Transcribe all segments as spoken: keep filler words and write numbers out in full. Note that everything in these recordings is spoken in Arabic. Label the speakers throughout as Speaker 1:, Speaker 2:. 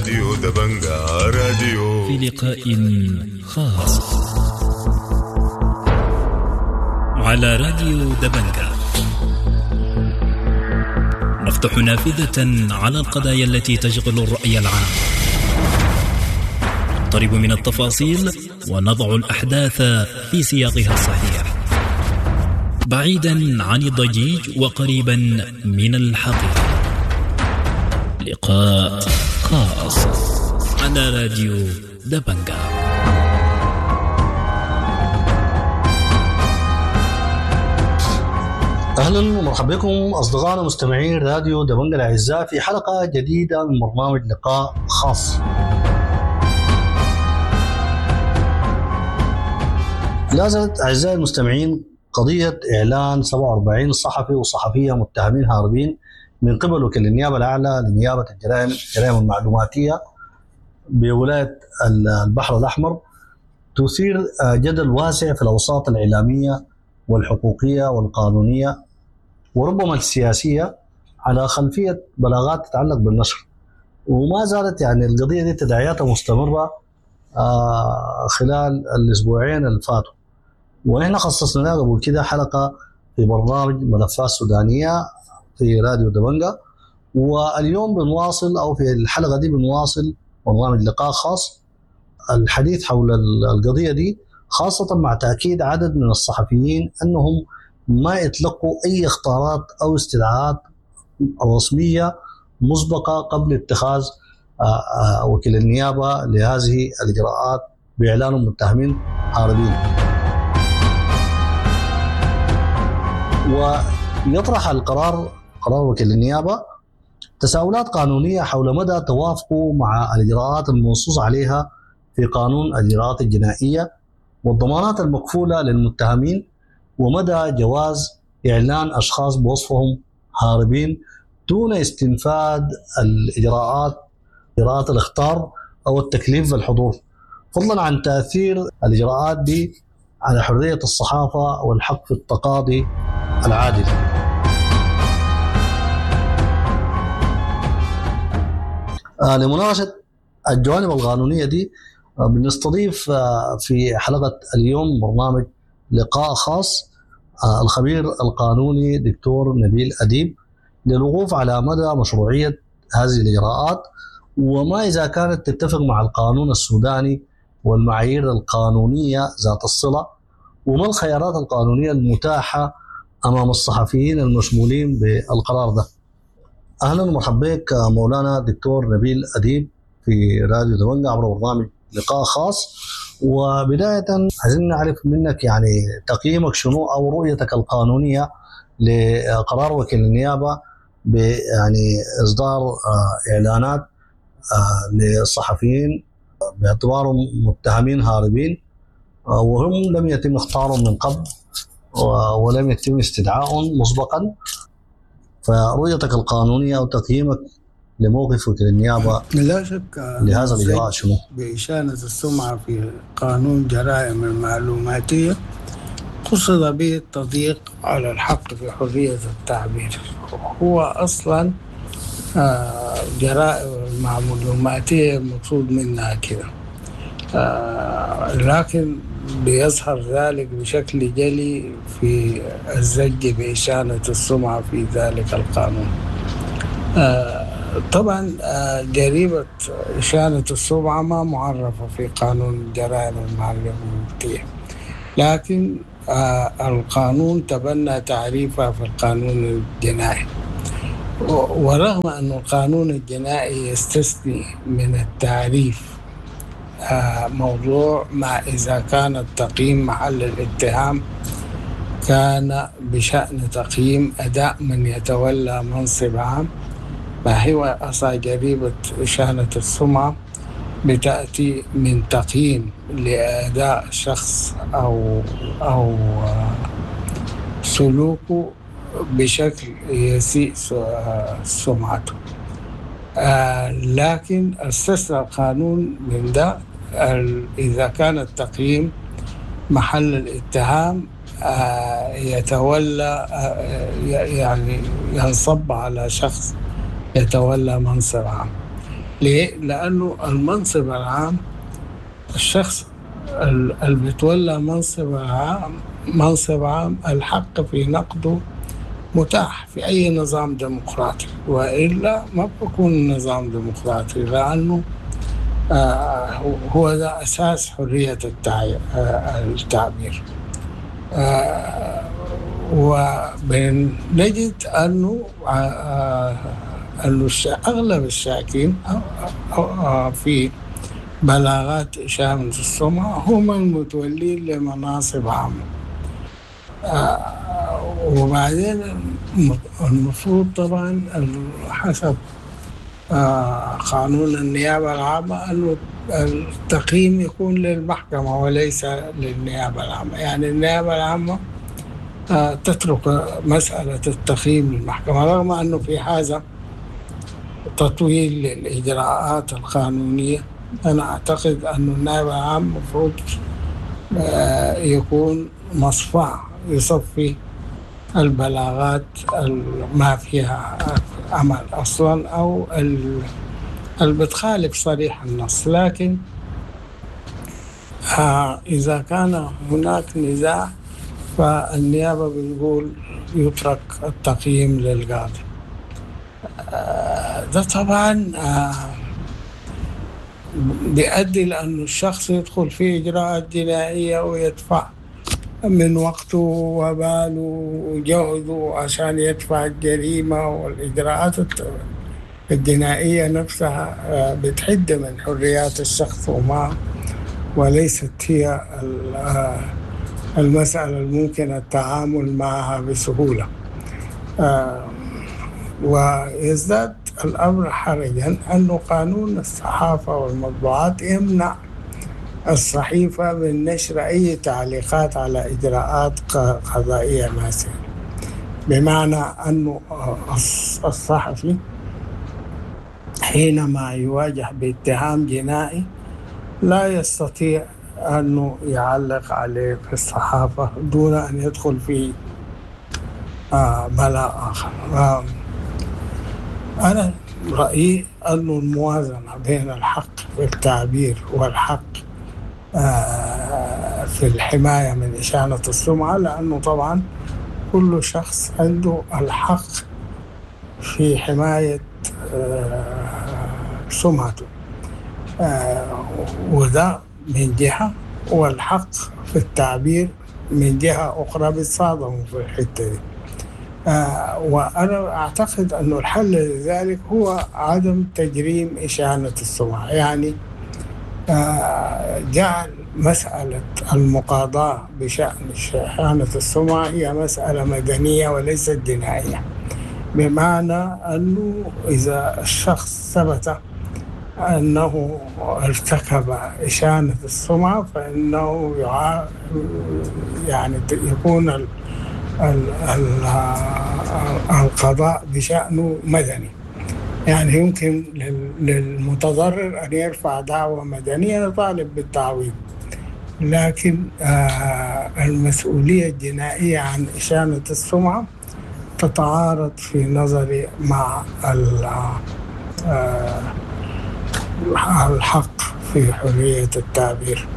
Speaker 1: راديو دبنجا راديو
Speaker 2: في لقاء خاص على راديو دبنجا نفتح نافذة على القضايا التي تشغل الرأي العام، نقترب من التفاصيل ونضع الأحداث في سياقها الصحيح، بعيدا عن الضجيج وقريبا من الحقيقة. لقاء خاص على راديو دبنجا.
Speaker 3: أهلا ومرحبا بكم أصدقائنا مستمعين راديو دبنجا الأعزاء في حلقة جديدة من برنامج لقاء خاص. لا زالت أعزائي المستمعين قضية إعلان سبعة وأربعين صحفي وصحفية متهمين هاربين من قبل وكيل النيابة الأعلى لنيابة الجرائم الجرائم المعلوماتية بولاية البحر الأحمر تثير جدل واسع في الأوساط الإعلامية والحقوقية والقانونية وربما السياسية على خلفية بلاغات تتعلق بالنشر، وما زالت يعني القضية دي تداعياتها مستمرة خلال الأسبوعين اللي فاتوا. ونحن خصصنا لها قبل كده حلقة في برنامج ملفات سودانية في راديو دبنجا، واليوم بنواصل أو في الحلقة دي بنواصل برنامج لقاء خاص الحديث حول القضية دي، خاصة مع تأكيد عدد من الصحفيين أنهم ما يتلقوا أي اختارات أو استدعاءات رسمية مسبقة قبل اتخاذ وكيل النيابة لهذه الإجراءات بإعلان متهمين هاربين. ويطرح القرار قرار وكيل النيابة تساؤلات قانونية حول مدى توافقه مع الإجراءات المنصوص عليها في قانون الإجراءات الجنائية والضمانات المكفولة للمتهمين، ومدى جواز إعلان أشخاص بوصفهم هاربين دون استنفاذ الإجراءات إجراءات الإخطار أو التكليف بالحضور، فضلا عن تأثير الإجراءات دي على حرية الصحافة والحق في التقاضي العادل. آه لمناقشة الجوانب القانونية دي آه بنستضيف آه في حلقة اليوم برنامج لقاء خاص آه الخبير القانوني دكتور نبيل أديب للوقوف على مدى مشروعية هذه الإجراءات، وما إذا كانت تتفق مع القانون السوداني والمعايير القانونية ذات الصلة، وما الخيارات القانونية المتاحة أمام الصحفيين المشمولين بالقرار ده. أهلا ومرحبا بك مولانا دكتور نبيل أديب في راديو دبنجا عبر برنامج لقاء خاص. وبداية عايزين نعرف منك يعني تقييمك شنو أو رؤيتك القانونية لقرار وكيل النيابة يعني إصدار إعلانات للصحفيين باعتبارهم متهمين هاربين وهم لم يتم اختارهم من قبل ولم يتم استدعائهم مسبقا. فرؤيتك القانونية أو تقييمك لموقف وكيل النيابة
Speaker 4: لا شك
Speaker 3: لهذا الإجراء شنو؟
Speaker 4: بإشانة السمعة في قانون جرائم المعلوماتية قصد به التضييق على الحق في حرية التعبير. هو أصلا جرائم المعلوماتية المقصود منها كده، لكن بيظهر ذلك بشكل جلي في الزج بإشانة السمعة في ذلك القانون. طبعا جريمة إشانة السمعة ما معرفة في قانون الجرائم المعلوماتية، لكن القانون تبنى تعريفها في القانون الجنائي، ورغم أن القانون الجنائي يستثني من التعريف موضوع ما إذا كان التقييم محل الاتهام كان بشأن تقييم أداء من يتولى منصب عام، فهو أصلا جريمة إشانة السمعة بتأتي من تقييم لأداء شخص أو أو سلوكه بشكل يسيء سمعته. آه لكن استثنى القانون من ده إذا كان التقييم محل الاتهام آه يتولى آه يعني ينصب على شخص يتولى منصب عام. ليه؟ لأنه المنصب العام، الشخص اللي بيتولى منصب عام منصب عام الحق في نقده متاح في أي نظام ديمقراطي، وإلا ما بيكون نظام ديمقراطي، لأنه آه هو ده أساس حرية التعبير. آه وبنجد أنه آه أنه أغلب الشاكين في بلاغات إشاعة السمعة هم المتولين لمناصب عامة. آه وبعدين المفروض طبعا حسب آه قانون النيابة العامة أنه التقييم يكون للمحكمة وليس للنيابة العامة. يعني النيابة العامة آه تترك مسألة التقييم للمحكمة، رغم أنه في هذا تطويل للإجراءات القانونية. أنا أعتقد أن النائب العام مفروض يكون مصفى يصفي البلاغات ما فيها عمل أصلا أو اللي بتخالف صريح النص. لكن إذا كان هناك نزاع فالنيابة بتقول يترك التقييم للقاضي. ده طبعا بيؤدي لأن الشخص يدخل في إجراءات جنائية ويدفع من وقته وباله وجهده عشان يدفع الجريمة، والإجراءات الجنائية نفسها بتحد من حريات الشخص وما وليست هي المسألة الممكن التعامل معها بسهولة. ويزداد الأمر حرجا أنه قانون الصحافة والمطبوعات يمنع الصحيفة من نشر أي تعليقات على إجراءات قضائية مثلا، بمعنى أنه الصحفي حينما يواجه باتهام جنائي لا يستطيع أنه يعلق عليه في الصحافة دون أن يدخل في بلاء آخر. أنا رأيي أن الموازنة بين الحق في التعبير والحق في الحماية من إشانة السمعة، لأنه طبعا كل شخص عنده الحق في حماية سمعته، وده من جهة، والحق في التعبير من جهة أخرى بتصادموا في الحتة دي. آه وأنا أعتقد أن الحل لذلك هو عدم تجريم إشانة السمعة. يعني آه جعل مسألة المقاضاة بشأن إشانة السمعة هي مسألة مدنية وليست جنائية، بمعنى أنه إذا الشخص ثبت أنه ارتكب إشانة السمعة فإنه يعني يكون ال القضاء بشأنه مدني. يعني يمكن للمتضرر أن يرفع دعوة مدنية يطالب بالتعويض، لكن المسؤولية الجنائية عن إشانة السمعة تتعارض في نظري مع الحق في حرية التعبير.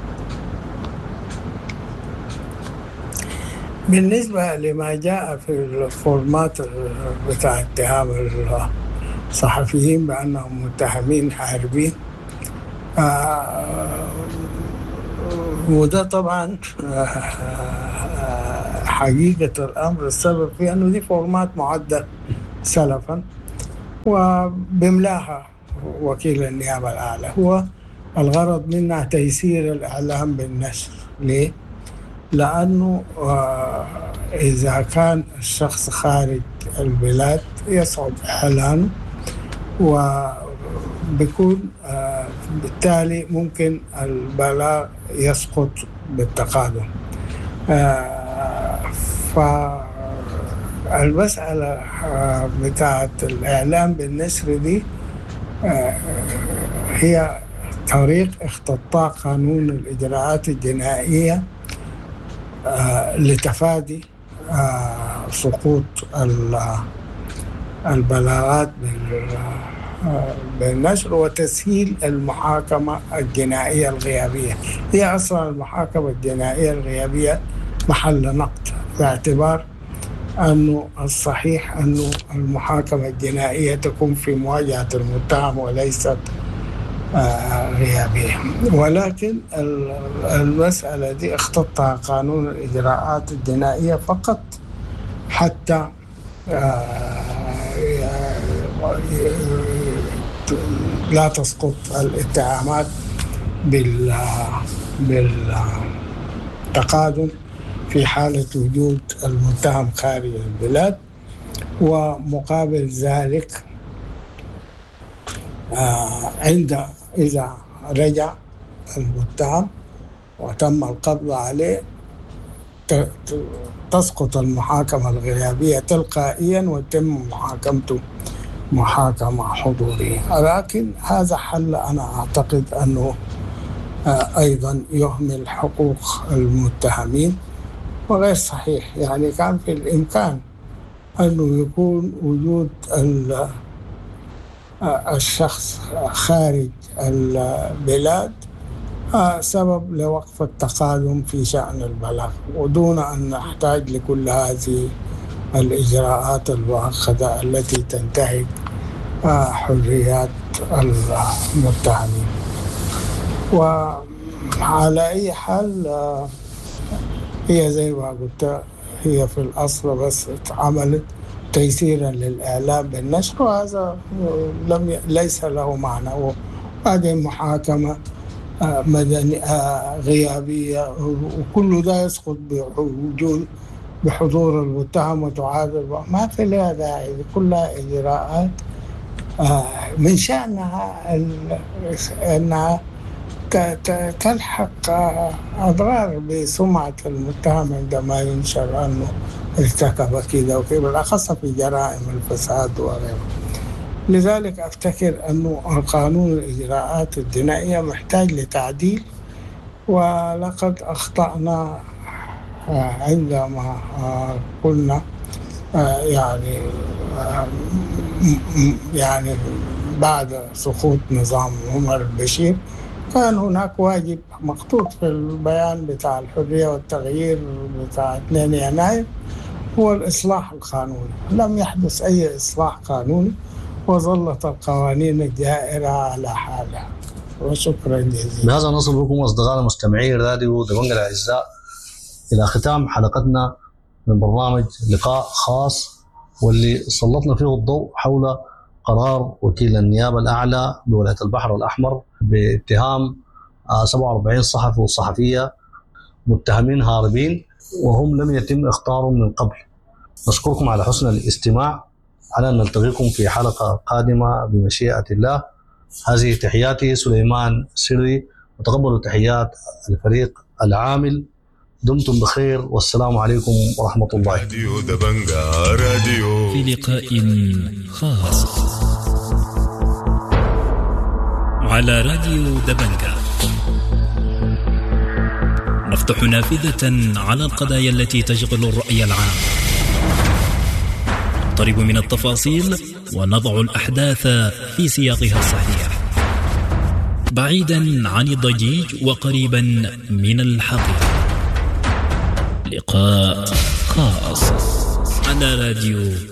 Speaker 4: بالنسبة لما جاء في الفورمات بتاع اتهام الصحفيين بأنهم متهمين حاربين، آه وده طبعا آه حقيقة الأمر السبب في أنه دي فورمات معدة سلفا وبملاها وكيل النيابة الأعلى. هو الغرض منها تيسير الإعلام بالنشر. ليه؟ لأنه إذا كان الشخص خارج البلاد يصعب إعلانه، وبيكون بالتالي ممكن البلاغ يسقط بالتقادم. فالمسألة بتاعت الإعلام بالنشر دي هي طريق اختطاء قانون الإجراءات الجنائية آه لتفادي آه سقوط البلاغات بالنشر وتسهيل المحاكمة الجنائية الغيابية. هي أصلا المحاكمة الجنائية الغيابية محل نقد، باعتبار أنه الصحيح أنه المحاكمة الجنائية تكون في مواجهة المتهم وليست غيابية. ولكن المسألة دي اختطها قانون الإجراءات الجنائية فقط حتى لا تسقط الاتهامات بالتقادم في حالة وجود المتهم خارج البلاد. ومقابل ذلك عند إذا رجع المتهم وتم القبض عليه تسقط المحاكمة الغيابية تلقائيا وتم محاكمته محاكمة حضورية. لكن هذا حل أنا أعتقد أنه أيضا يهمل حقوق المتهمين وغير صحيح. يعني كان في الإمكان أنه يكون وجود الشخص خارج البلاد سبب لوقف التقادم في شأن البلاغ، ودون أن نحتاج لكل هذه الإجراءات المؤقتة التي تنتهك حريات المتهمين. وعلى أي حال هي زي ما قلت هي في الأصل بس عملت تيسيرا للإعلام بالنشر، وهذا لم ي... ليس له معنى. وهذه محاكمة مدنية غيابية وكل ده يسقط بوجود بحضور المتهم وتعادل، ما في لها داعي. كلها إجراءات من شأنها أنها تلحق أضرار بسمعة المتهم عندما ينشر أنه ارتكب كذا وكذا، بالأخص في جرائم الفساد وغيره. لذلك أفتكر أنه القانون الإجراءات الجنائية محتاج لتعديل، ولقد أخطأنا عندما قلنا يعني يعني بعد سقوط نظام عمر البشير كان هناك واجب مخطوط في البيان بتاع الحرية والتغيير بتاع اثنين يناير هو الإصلاح القانوني. لم يحدث أي إصلاح قانوني وظلت القوانين الجائرة على حالها. وشكرا جزيلا.
Speaker 3: بهذا نصل بكم أصدقائنا مستمعي راديو دبنجة الأعزاء إلى ختام حلقتنا من برنامج لقاء خاص، واللي سلطنا فيه الضوء حول قرار وكيل النيابة الأعلى بولاية البحر الأحمر باتهام سبعة وأربعين صحفي وصحفية متهمين هاربين وهم لم يتم اختارهم من قبل. نشكركم على حسن الاستماع، على أن نلتقيكم في حلقة قادمة بمشيئة الله. هذه تحياتي سليمان سري، وتقبلوا تحيات الفريق العامل. دمتم بخير والسلام عليكم ورحمة الله.
Speaker 1: راديو دبنجة راديو
Speaker 2: في لقاء خاص على راديو دبنجة نفتح نافذة على القضايا التي تشغل الرأي العام، نقترب من التفاصيل ونضع الأحداث في سياقها الصحيح، بعيدا عن الضجيج وقريبا من الحقيقة. لقاء خاص على راديو